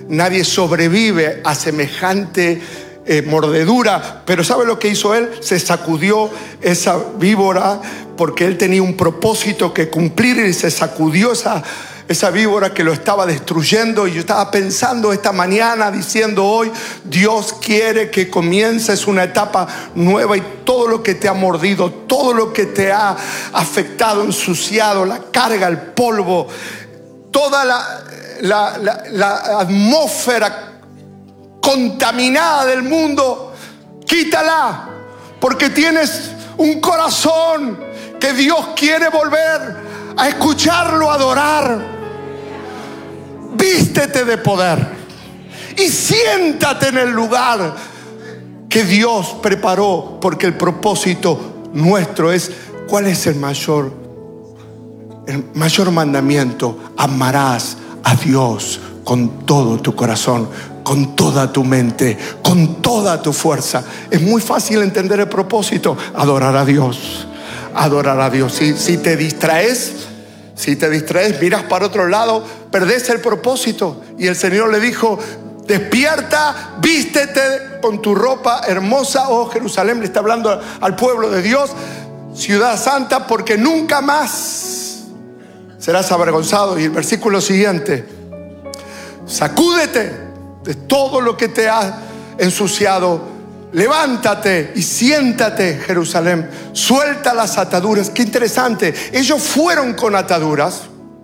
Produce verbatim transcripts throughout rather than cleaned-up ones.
nadie sobrevive a semejante eh, mordedura. Pero ¿sabe lo que hizo él? Se sacudió esa víbora porque él tenía un propósito que cumplir y se sacudió esa Esa víbora que lo estaba destruyendo. Y yo estaba pensando esta mañana, diciendo hoy, Dios quiere que comiences una etapa nueva, y todo lo que te ha mordido, todo lo que te ha afectado, ensuciado, la carga, el polvo, toda la, la, la, la atmósfera contaminada del mundo, quítala, porque tienes un corazón que Dios quiere volver a escucharlo, a adorar. Vístete de poder y siéntate en el lugar que Dios preparó, porque el propósito nuestro es, ¿cuál es el mayor, el mayor mandamiento? Amarás a Dios con todo tu corazón, con toda tu mente, con toda tu fuerza. Es muy fácil entender el propósito: adorar a Dios, adorar a Dios. Si, si te distraes, Si te distraes, miras para otro lado, perdés el propósito. Y el Señor le dijo: despierta, vístete con tu ropa hermosa, oh Jerusalén. Le está hablando al pueblo de Dios, ciudad santa, porque nunca más serás avergonzado. Y el versículo siguiente: sacúdete de todo lo que te ha ensuciado. Levántate y siéntate, Jerusalén. Suelta las ataduras. Qué interesante. Ellos fueron con ataduras.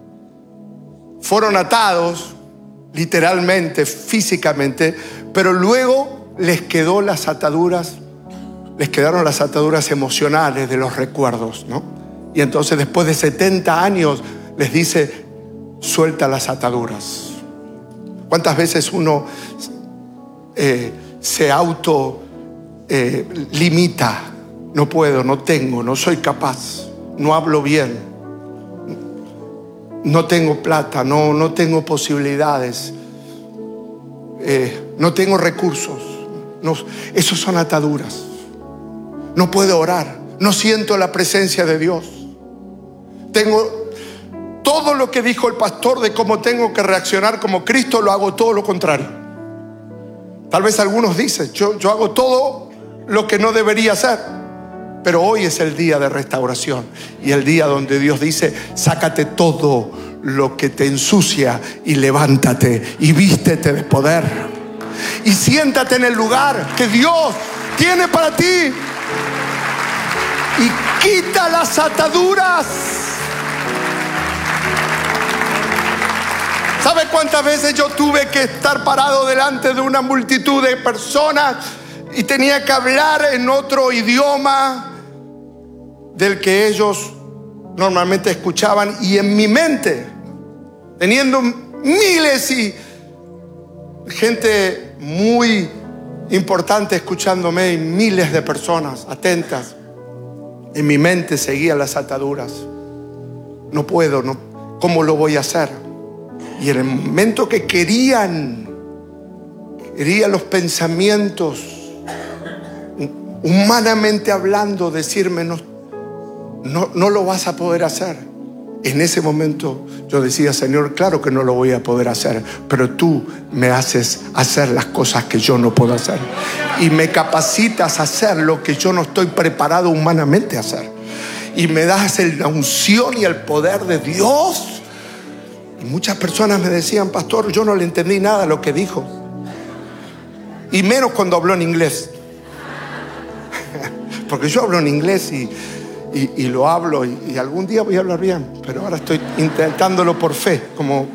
Fueron atados, literalmente, físicamente. Pero luego les quedó las ataduras. Les quedaron las ataduras emocionales de los recuerdos, ¿no? Y entonces, después de setenta años, les dice: suelta las ataduras. ¿Cuántas veces uno eh, se auto Eh, limita? No puedo, no tengo, no soy capaz, no hablo bien, no tengo plata, no, no tengo posibilidades, eh, no tengo recursos. No, esos son ataduras. No puedo orar, no siento la presencia de Dios. Tengo todo lo que dijo el pastor de cómo tengo que reaccionar como Cristo, lo hago todo lo contrario. Tal vez algunos dicen: yo, yo hago todo lo que no debería hacer. Pero hoy es el día de restauración y el día donde Dios dice: sácate todo lo que te ensucia y levántate y vístete de poder y siéntate en el lugar que Dios tiene para ti y quita las ataduras. ¿Sabe cuántas veces yo tuve que estar parado delante de una multitud de personas y tenía que hablar en otro idioma del que ellos normalmente escuchaban? Y en mi mente, teniendo miles y gente muy importante escuchándome y miles de personas atentas, en mi mente seguían las ataduras. No puedo, no, ¿cómo lo voy a hacer? Y en el momento que querían, querían los pensamientos, humanamente hablando, decirme: no, no, no lo vas a poder hacer. En ese momento yo decía: Señor, claro que no lo voy a poder hacer, pero tú me haces hacer las cosas que yo no puedo hacer y me capacitas a hacer lo que yo no estoy preparado humanamente a hacer, y me das la unción y el poder de Dios. Y muchas personas me decían: pastor, yo no le entendí nada a lo que dijo, y menos cuando habló en inglés. Porque yo hablo en inglés y, y, y lo hablo y, y algún día voy a hablar bien, pero ahora estoy intentándolo por fe, como,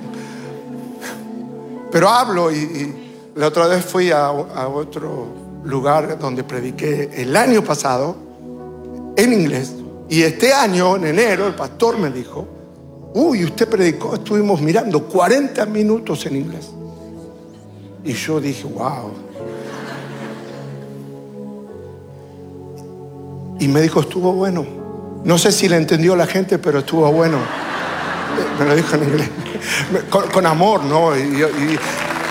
pero hablo. Y, y la otra vez fui a, a otro lugar donde prediqué el año pasado en inglés, y este año en enero el pastor me dijo: uy, usted predicó, estuvimos mirando cuarenta minutos en inglés. Y yo dije: wow. Y me dijo: estuvo bueno. No sé si le entendió la gente, pero estuvo bueno. Me lo dijo en inglés, con, con amor, ¿no? Y, y,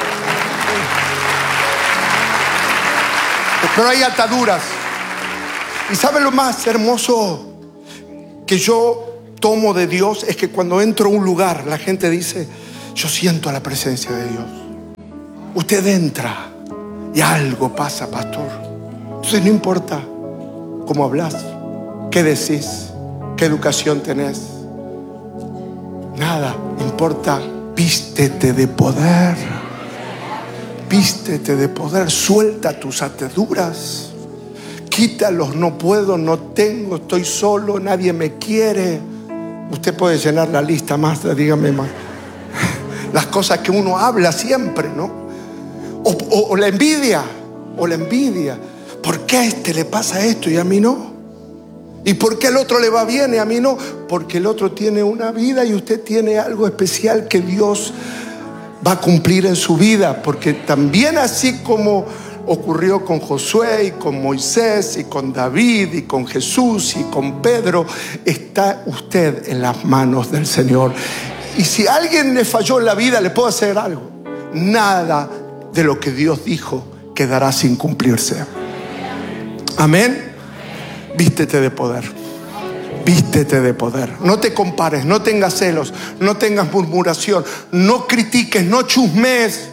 pero hay ataduras. ¿Y sabe lo más hermoso que yo tomo de Dios? Es que cuando entro a un lugar, la gente dice: yo siento la presencia de Dios. Usted entra y algo pasa, pastor. Entonces no importa cómo hablas, qué decís, qué educación tenés. Nada importa. Vístete de poder. Vístete de poder. Suelta tus ataduras. Quítalos. No puedo, no tengo, estoy solo, nadie me quiere. Usted puede llenar la lista más, dígame más. Las cosas que uno habla siempre, ¿no? O, o, o la envidia. O la envidia. ¿Por qué a este le pasa esto y a mí no? ¿Y por qué al otro le va bien y a mí no? Porque el otro tiene una vida y usted tiene algo especial que Dios va a cumplir en su vida. Porque también así como ocurrió con Josué y con Moisés y con David y con Jesús y con Pedro, está usted en las manos del Señor. Y si a alguien le falló en la vida, le puedo hacer algo. Nada de lo que Dios dijo quedará sin cumplirse. Amén. Vístete de poder. Vístete de poder. No te compares, no tengas celos, no tengas murmuración, no critiques, no chusmes.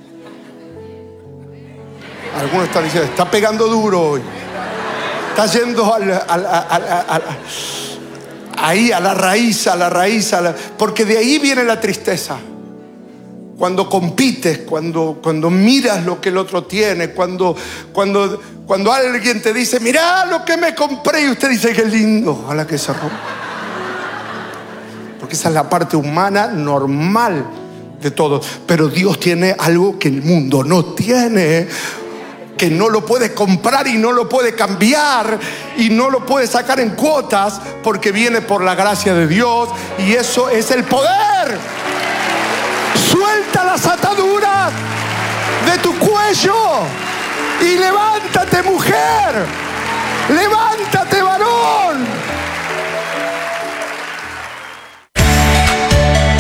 Algunos están diciendo, está pegando duro hoy. Está yendo al, al, al, al, al, al, ahí a la raíz, a la raíz, a la, porque de ahí viene la tristeza. Cuando compites, cuando, cuando miras lo que el otro tiene, cuando, cuando, cuando alguien te dice, mirá lo que me compré, y usted dice, qué lindo, ojalá que se rompa. Porque esa es la parte humana normal de todo. Pero Dios tiene algo que el mundo no tiene, que no lo puede comprar y no lo puede cambiar y no lo puede sacar en cuotas, porque viene por la gracia de Dios, y eso es el poder. Suelta las ataduras de tu cuello y levántate, mujer. Levántate, varón.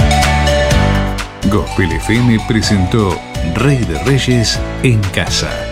Gospel F M presentó Rey de Reyes en Casa.